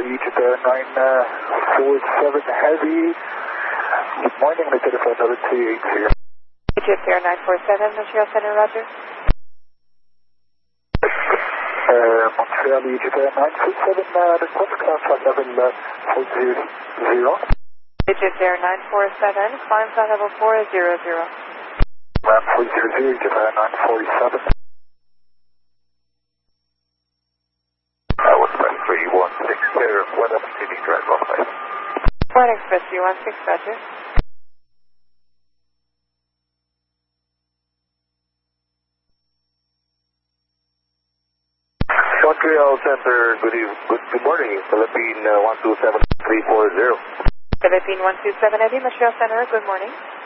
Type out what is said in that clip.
Japan 947 Heavy. Good morning, my telephone number 280. Egypt Air 947, Montreal Center, Roger. Montreal, Japan 947, request flight level 400. Egypt Air 947, climb flight level 400. 400, Japan 947. Express 316 there, One Up City Drive off place. One Express 316, Roger. Montreal Center, good morning, Philippine 127340. Philippine 127 Eddie, Montreal Center, good morning.